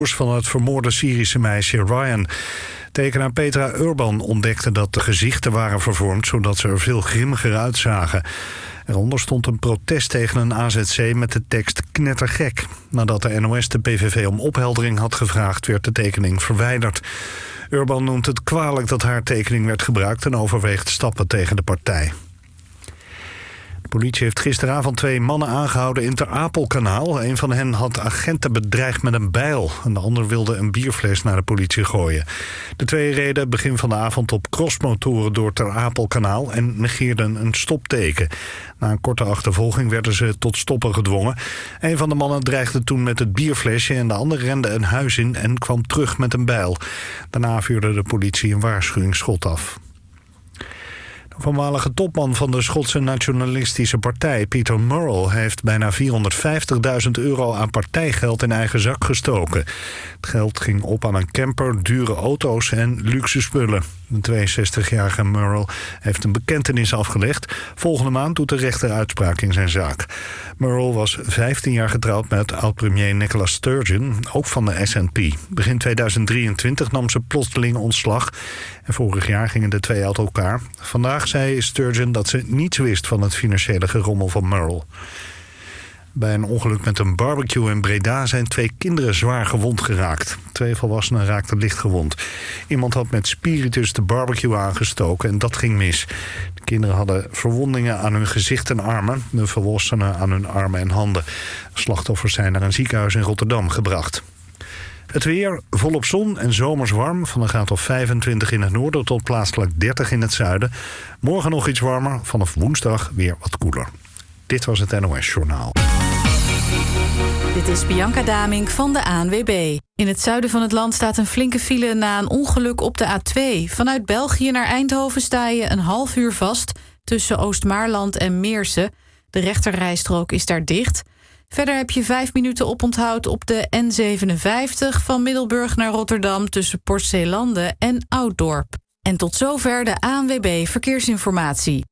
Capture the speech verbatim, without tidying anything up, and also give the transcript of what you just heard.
van het vermoorde Syrische meisje Ryan. Tekenaar Petra Urban ontdekte dat de gezichten waren vervormd, zodat ze er veel grimmiger uitzagen. Eronder stond een protest tegen een A Z C met de tekst knettergek. Nadat de N O S de P V V om opheldering had gevraagd, werd de tekening verwijderd. Urban noemt het kwalijk dat haar tekening werd gebruikt en overweegt stappen tegen de partij. De politie heeft gisteravond twee mannen aangehouden in Ter Apelkanaal. Een van hen had agenten bedreigd met een bijl. En de ander wilde een bierfles naar de politie gooien. De twee reden begin van de avond op crossmotoren door Ter Apelkanaal en negeerden een stopteken. Na een korte achtervolging werden ze tot stoppen gedwongen. Een van de mannen dreigde toen met het bierflesje en de ander rende een huis in en kwam terug met een bijl. Daarna vuurde de politie een waarschuwingsschot af. De voormalige topman van de Schotse nationalistische partij, Peter Murrell, heeft bijna vierhonderdvijftigduizend euro aan partijgeld in eigen zak gestoken. Het geld ging op aan een camper, dure auto's en luxe spullen. De tweeënzestigjarige Murrell heeft een bekentenis afgelegd. Volgende maand doet de rechter uitspraak in zijn zaak. Murrell was vijftien jaar getrouwd met oud-premier Nicola Sturgeon, ook van de S N P. Begin tweeduizend drieëntwintig nam ze plotseling ontslag. En vorig jaar gingen de twee uit elkaar. Vandaag zei Sturgeon dat ze niets wist van het financiële gerommel van Murrell. Bij een ongeluk met een barbecue in Breda zijn twee kinderen zwaar gewond geraakt. Twee volwassenen raakten licht gewond. Iemand had met spiritus de barbecue aangestoken en dat ging mis. De kinderen hadden verwondingen aan hun gezicht en armen. De volwassenen aan hun armen en handen. Slachtoffers zijn naar een ziekenhuis in Rotterdam gebracht. Het weer, volop zon en zomers warm. Van een graad of vijfentwintig in het noorden tot plaatselijk dertig in het zuiden. Morgen nog iets warmer, vanaf woensdag weer wat koeler. Dit was het N O S-journaal. Dit is Bianca Damink van de A N W B. In het zuiden van het land staat een flinke file na een ongeluk op de A twee. Vanuit België naar Eindhoven sta je een half uur vast tussen Oost-Maarland en Meersen. De rechterrijstrook is daar dicht. Verder heb je vijf minuten oponthoud op de N zevenenvijftig... van Middelburg naar Rotterdam tussen Port Zeelanden en Ouddorp. En tot zover de A N W B Verkeersinformatie.